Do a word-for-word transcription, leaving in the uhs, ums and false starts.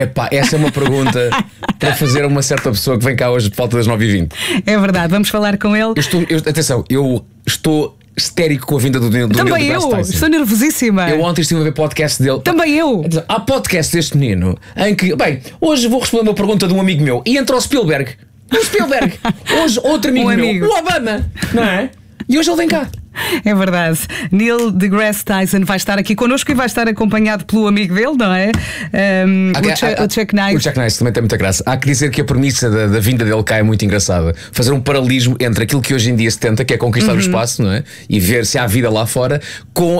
Epá, essa é uma pergunta para fazer a uma certa pessoa que vem cá hoje por volta das nove e vinte. É verdade, vamos falar com ele. Eu estou, eu, atenção, eu estou histérico com a vinda do, do Também Neil eu, deGrasse Tyson. estou nervosíssima. Eu ontem estive a ver podcast dele. Também eu. Há podcast deste menino em que, bem, hoje vou responder uma pergunta de um amigo meu e entra o Spielberg. O Spielberg. Hoje outro amigo, Um meu, amigo. o Obama, não é? E hoje ele vem cá. É verdade. Neil deGrasse Tyson vai estar aqui connosco e vai estar acompanhado pelo amigo dele, não é? Um, Há- o, há- Chuck, há- o Chuck Nice. O Chuck Nice também tem muita graça. Há que dizer que a premissa da, da vinda dele cá é muito engraçada. Fazer um paralelismo entre aquilo que hoje em dia se tenta, que é conquistar Uhum. o espaço, não é? E ver se há vida lá fora, com